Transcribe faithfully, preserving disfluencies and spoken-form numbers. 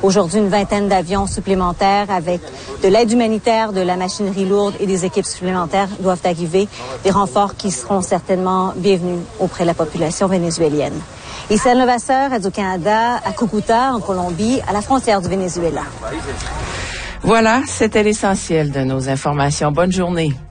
Aujourd'hui, une vingtaine d'avions supplémentaires avec de l'aide humanitaire, de la machinerie lourde et des équipes supplémentaires doivent arriver. Des renforts qui seront certainement bienvenus auprès de la population vénézuélienne. Ici Anne Levasseur, Radio-Canada, à Cúcuta, en Colombie, à la frontière du Venezuela. Voilà, c'était l'essentiel de nos informations. Bonne journée.